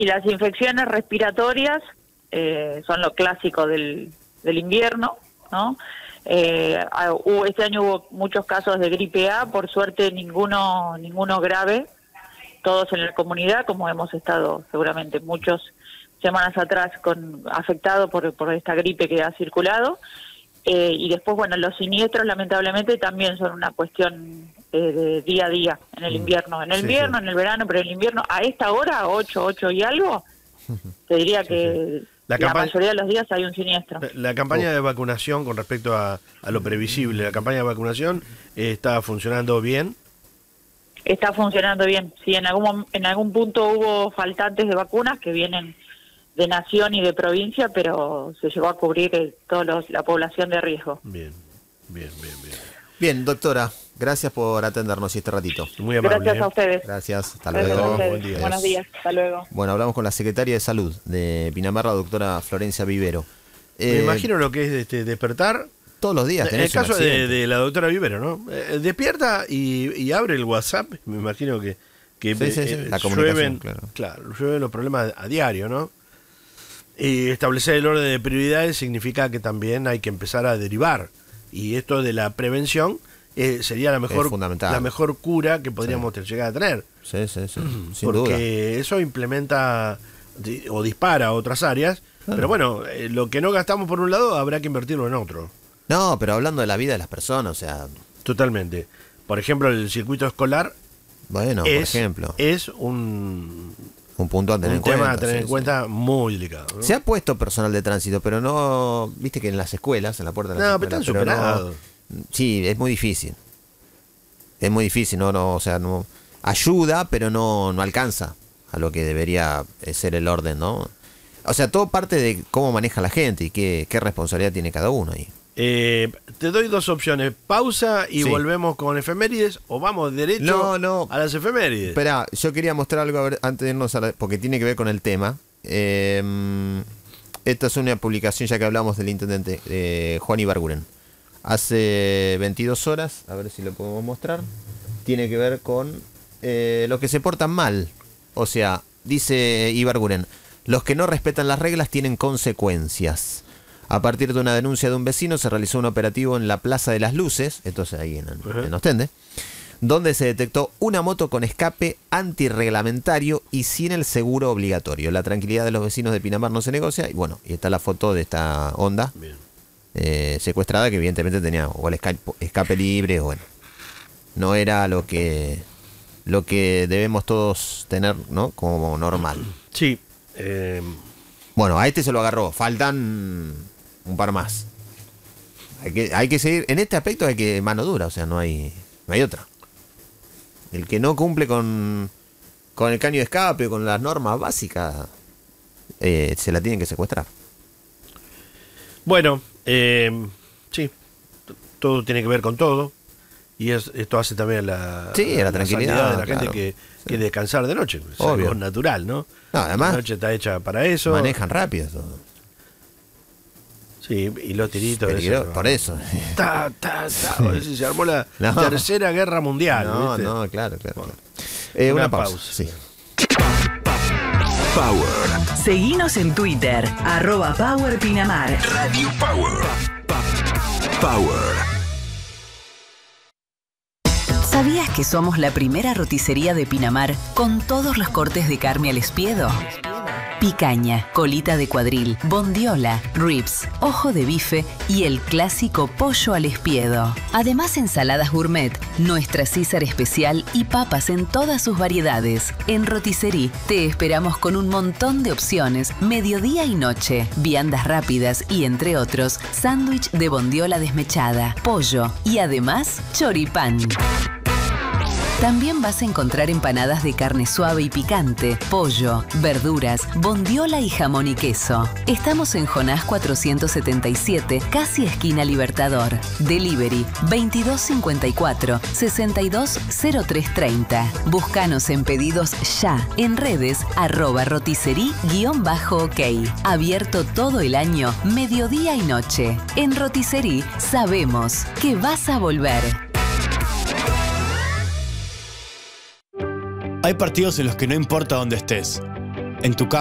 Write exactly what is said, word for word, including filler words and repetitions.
Y las infecciones respiratorias eh, son lo clásico del, del invierno, ¿no? Eh, hubo, este año hubo muchos casos de gripe A, por suerte ninguno ninguno grave, todos en la comunidad, como hemos estado seguramente muchas semanas atrás con afectados por, por esta gripe que ha circulado. Eh, y después, bueno, los siniestros lamentablemente también son una cuestión eh, de día a día en el invierno. En el Sí, invierno, sí. en el verano, pero en el invierno, a esta hora, ocho, ocho y algo, te diría Sí, que sí. La la, campaña- mayoría de los días hay un siniestro. La, la campaña de vacunación con respecto a, a lo previsible, la campaña de vacunación eh, está funcionando bien. Está funcionando bien. Sí, en algún mom- en algún punto hubo faltantes de vacunas que vienen de nación y de provincia, pero se llegó a cubrir eh, toda los- la población de riesgo. Bien, bien, bien, bien. Bien, doctora, gracias por atendernos este ratito. Muy amable. Gracias ¿eh? a ustedes. Gracias, hasta Gracias luego. a ustedes. Buen día. Buenos días. Hasta luego. Bueno, hablamos con la secretaria de Salud de Pinamar, la doctora Florencia Vivero. Me Eh, imagino lo que es este, despertar. Todos los días En el tenés un caso de, accidente. de la doctora Vivero, ¿no? Eh, despierta y, y abre el WhatsApp, me imagino que, que Sí, sí, sí, eh, la comunicación, llueven, claro. claro, llueven los problemas a diario, ¿no? Y establecer el orden de prioridades significa que también hay que empezar a derivar. Y esto de la prevención eh, sería la mejor, fundamental. la mejor cura que podríamos llegar a tener. Sí, sí, sí, sin Porque duda. eso implementa di- o dispara otras áreas. Claro. Pero bueno, eh, lo que no gastamos por un lado habrá que invertirlo en otro. No, pero hablando de la vida de las personas, o sea, Totalmente. Por ejemplo, el circuito escolar bueno, por es, ejemplo, es un, un punto a tener un en tema cuenta. a tener sí, en sí. cuenta muy delicado, ¿no? Se ha puesto personal de tránsito, pero no, viste que en las escuelas, en la puerta de las No, pero escuelas, están pero no- superados. sí, es muy difícil. Es muy difícil, no, no, o sea, no ayuda, pero no, no alcanza a lo que debería eh, ser el orden, ¿no? O sea, todo parte de cómo maneja la gente y qué, qué responsabilidad tiene cada uno ahí. Eh, te doy dos opciones. Pausa y Sí. volvemos con efemérides o vamos derecho No, no. a las efemérides. Espera, yo quería mostrar algo a ver, antes de irnos a la- porque tiene que ver con el tema. Eh, esta es una publicación, ya que hablamos del intendente eh, Juan Ibarguren. Hace veintidós horas, a ver si lo podemos mostrar. Tiene que ver con eh, los que se portan mal. O sea, dice Ibarguren, los que no respetan las reglas tienen consecuencias. A partir de una denuncia de un vecino se realizó un operativo en la Plaza de las Luces, esto es ahí en, en Ostende, donde se detectó una moto con escape antirreglamentario y sin el seguro obligatorio. La tranquilidad de los vecinos de Pinamar no se negocia. Y bueno, y está la foto de esta Honda Bien. eh, secuestrada, que evidentemente tenía o el escape, escape libre, o bueno, no era lo que lo que debemos todos tener, ¿no? Como normal. Sí. eh, Bueno, a este se lo agarró. Faltan un par más. Hay que, hay que seguir. En este aspecto hay que mano dura, o sea, no hay, no hay otra. El que no cumple con, con el caño de escape, con las normas básicas, eh, se la tienen que secuestrar. bueno, eh, sí. T- Todo tiene que ver con todo. Y es, esto hace también la, Sí, la tranquilidad, sanidad de la claro. gente que, Sí. que descansar de noche. Es Obvio. algo natural, ¿no? No, además, La noche está hecha para eso. manejan rápido todo. Sí, y los tiritos. Peligro- eso, por eso. Ta, ta, ta, a ver si se armó la No. tercera guerra mundial. No, ¿viste? no, claro, claro. Bueno, claro. Eh, una, una pausa. pausa. Sí. Power. Seguinos en Twitter, arroba Power Pinamar. Radio Power. Power. ¿Sabías que somos la primera roticería de Pinamar con todos los cortes de carne al espiedo? Picaña, colita de cuadril, bondiola, ribs, ojo de bife y el clásico pollo al espiedo. Además, ensaladas gourmet, nuestra César especial y papas en todas sus variedades. En Roticerí te esperamos con un montón de opciones, mediodía y noche, viandas rápidas y, entre otros, sándwich de bondiola desmechada, pollo y además choripán. También vas a encontrar empanadas de carne suave y picante, pollo, verduras, bondiola y jamón y queso. Estamos en Jonás cuatrocientos setenta y siete, casi esquina Libertador. Delivery veintidós cincuenta y cuatro, sesenta y dos cero tres treinta. Búscanos en pedidos ya en redes arroba roticerí guión bajo ok. Abierto todo el año, mediodía y noche. En Roticerí sabemos que vas a volver. Hay partidos en los que no importa dónde estés, en tu casa.